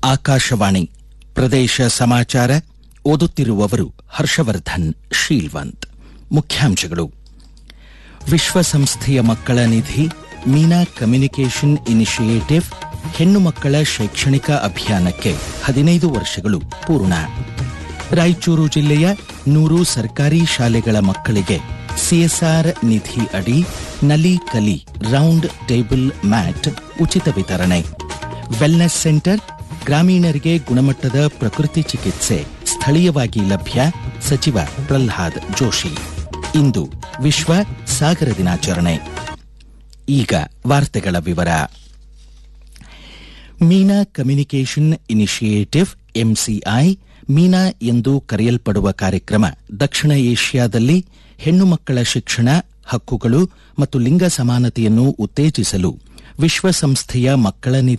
ಆಕಾಶವಾಣಿ ಪ್ರದೇಶ ಸಮಾಚಾರ ಓದುತ್ತಿರುವವರು ಹರ್ಷವರ್ಧನ್ ಶೀಲ್ವಂತ್. ಮುಖ್ಯಾಂಶಗಳು. ವಿಶ್ವಸಂಸ್ಥೆಯ ಮಕ್ಕಳ ನಿಧಿ ಮೀನಾ ಕಮ್ಯುನಿಕೇಷನ್ ಇನಿಷಿಯೇಟಿವ್ ಹೆಣ್ಣು ಮಕ್ಕಳ ಶೈಕ್ಷಣಿಕ ಅಭಿಯಾನಕ್ಕೆ 15 ವರ್ಷಗಳು ಪೂರ್ಣ. ರಾಯಚೂರು ಜಿಲ್ಲೆಯ 100 ಸರ್ಕಾರಿ ಶಾಲೆಗಳ ಮಕ್ಕಳಿಗೆ ಸಿಎಸ್ಆರ್ ನಿಧಿ ಅಡಿ Nali Kali round table mat ಉಚಿತ ವಿತರಣೆ. ವೆಲ್ನೆಸ್ ಸೆಂಟರ್, ಗ್ರಾಮೀಣರಿಗೆ ಗುಣಮಟ್ಟದ ಪ್ರಕೃತಿ ಚಿಕಿತ್ಸೆ ಸ್ಥಳೀಯವಾಗಿ ಲಭ್ಯ. ಸಚಿವ ಪ್ರಹ್ಲಾದ್ ಜೋಶಿ. ಇಂದು ವಿಶ್ವ ಸಾಗರ ದಿನಾಚರಣೆ. ಈಗ ವಾರ್ತೆಗಳ ವಿವರ. ಮೀನಾ ಕಮ್ಯುನಿಕೇಷನ್ ಇನಿಷಿಯೇಟಿವ್ ಎಂಸಿಐ ಮೀನಾ ಎಂದು ಕರೆಯಲ್ಪಡುವ ಕಾರ್ಯಕ್ರಮ ದಕ್ಷಿಣ ಏಷ್ಯಾದಲ್ಲಿ ಹೆಣ್ಣು ಮಕ್ಕಳ ಶಿಕ್ಷಣ, ಹಕ್ಕುಗಳು ಮತ್ತು ಲಿಂಗ ಸಮಾನತೆಯನ್ನು ಉತ್ತೇಜಿಸಲು ವಿಶ್ವಸಂಸ್ಥೆಯ ಮಕ್ಕಳ ನಿಧಿ